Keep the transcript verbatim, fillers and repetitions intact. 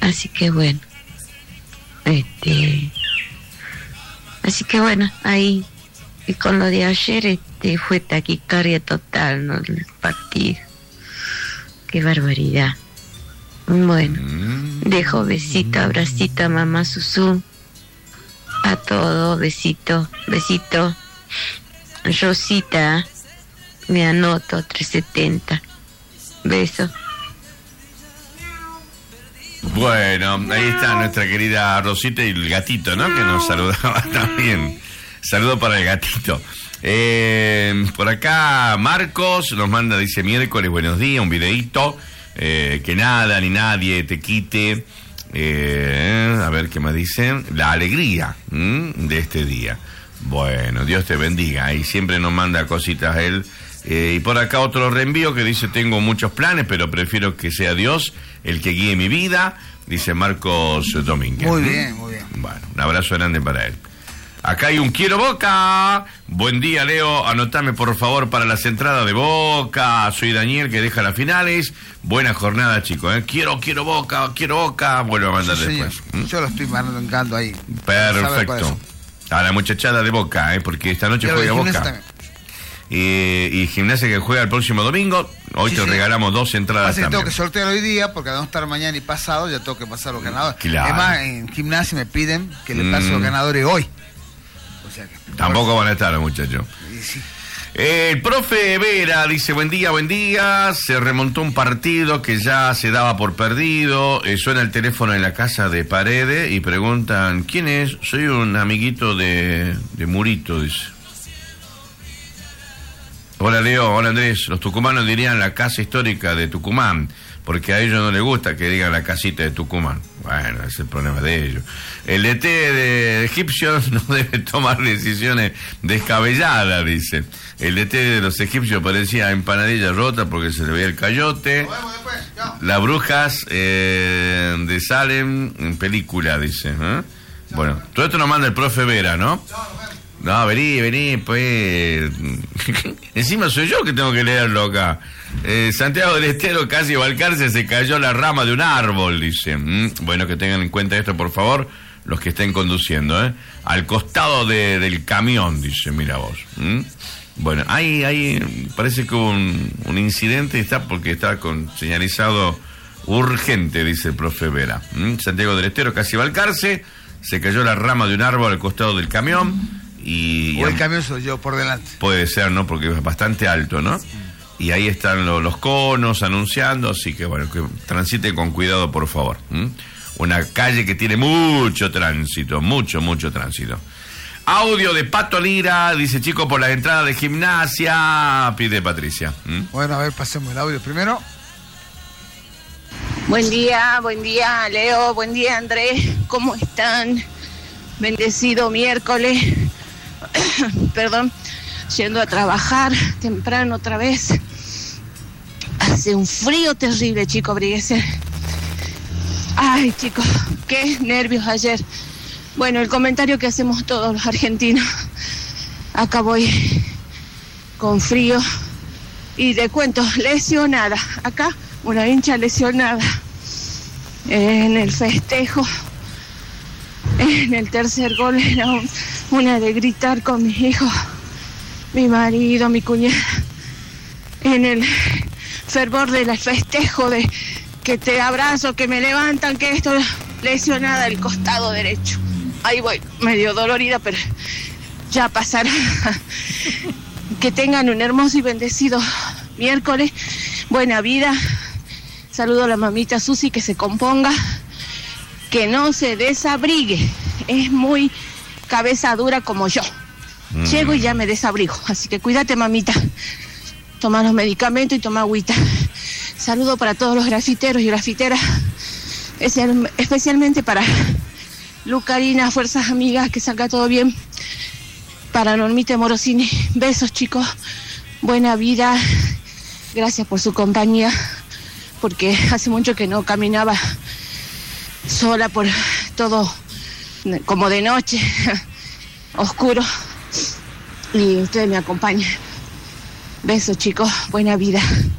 Así que bueno, este, así que bueno, ahí, y con lo de ayer, este, fue taquicardia total, ¿no? El partido. Qué barbaridad. Bueno, dejo besito, abracito a mamá Susú, a todo, besito, besito. Rosita, me anoto, trescientos setenta. Beso. Bueno, ahí está nuestra querida Rosita y el gatito, ¿no? Que nos saludaba también. Saludo para el gatito. Eh, por acá Marcos nos manda, dice, miércoles, buenos días, un videíto. Eh, que nada ni nadie te quite, eh, a ver qué más dicen, la alegría ¿m? de este día. Bueno, Dios te bendiga. Y siempre nos manda cositas él. Eh, y por acá otro reenvío que dice, tengo muchos planes, pero prefiero que sea Dios el que guíe mi vida, dice Marcos Domínguez. Muy bien, muy bien. Bueno, un abrazo grande para él. Acá hay un quiero Boca. Buen día, Leo. Anotame, por favor, para las entradas de Boca. Soy Daniel, que deja las finales. Buena jornada, chicos. ¿eh? Quiero, quiero Boca, quiero Boca. Vuelvo a mandar sí, después. ¿Mm? Yo lo estoy mandando ahí. Perfecto. A la muchachada de Boca, ¿eh? Porque esta noche yo juega Boca. Eh, y Gimnasia que juega el próximo domingo. Hoy sí, te sí. regalamos dos entradas Así también. Tengo que sortear hoy día, porque al no estar mañana y pasado, ya tengo que pasar los ganadores. Claro. Además, en Gimnasia me piden que le pase mm. los ganadores hoy. O sea que, tampoco van a estar los muchachos. Sí. Eh, el profe Vera dice, buen día, buen día. Se remontó un partido que ya se daba por perdido. Eh, suena el teléfono en la casa de Paredes y preguntan, ¿quién es? Soy un amiguito de, de Murito, dice. Hola Leo, hola Andrés. Los tucumanos dirían la casa histórica de Tucumán, porque a ellos no les gusta que digan la casita de Tucumán. Bueno, ese es el problema de ellos. El E T de egipcios no debe tomar decisiones descabelladas, dice. El E T de los egipcios parecía empanadilla rota porque se le veía el cayote. Las brujas eh, de Salem en película, dice. ¿eh? Bueno, todo esto nos manda el profe Vera, ¿no? No, vení, vení, pues... Encima soy yo que tengo que leerlo acá. Eh, Santiago del Estero, casi Balcarce, se cayó la rama de un árbol, dice. Mm, bueno, que tengan en cuenta esto, por favor, los que estén conduciendo, ¿eh? Al costado de, del camión, dice, mira vos. Mm. Bueno, ahí, ahí parece que hubo un, un incidente, está porque está con señalizado urgente, dice el profe Vera. Mm. Santiago del Estero, casi Balcarce, se cayó la rama de un árbol al costado del camión. Y, o el camión soy yo por delante. Puede ser, ¿no? Porque es bastante alto, ¿no? Y ahí están lo, los conos anunciando, así que bueno, que transiten con cuidado, por favor. ¿Mm? Una calle que tiene mucho tránsito, mucho, mucho tránsito. Audio de Pato Lira, dice, chico, por la entrada de Gimnasia, pide Patricia. ¿Mm? Bueno, a ver, pasemos el audio primero. Buen día, buen día, Leo, buen día, Andrés, ¿cómo están? Bendecido miércoles. Perdón, yendo a trabajar temprano otra vez. Hace un frío terrible, chicos, abríguese. Ay, chicos, qué nervios ayer. Bueno, el comentario que hacemos todos los argentinos. Acá voy con frío y de cuento, lesionada. Acá una hincha lesionada en el festejo. En el tercer gol era un, una de gritar con mis hijos, mi marido, mi cuñada. En el fervor del festejo de que te abrazo, que me levantan, que esto, lesionada el costado derecho. Ahí voy, medio dolorida, pero ya pasará. Que tengan un hermoso y bendecido miércoles. Buena vida. Saludo a la mamita Susi, que se componga. Que no se desabrigue, es muy cabeza dura como yo. Mm. Llego y ya me desabrigo, así que cuídate, mamita. Toma los medicamentos y toma agüita. Saludo para todos los grafiteros y grafiteras, especialmente para Lucarina, fuerzas amigas, que salga todo bien. Para Normita Morosini, besos, chicos, buena vida. Gracias por su compañía, porque hace mucho que no caminaba sola por todo, como de noche, oscuro, y ustedes me acompañan. Besos, chicos, buena vida.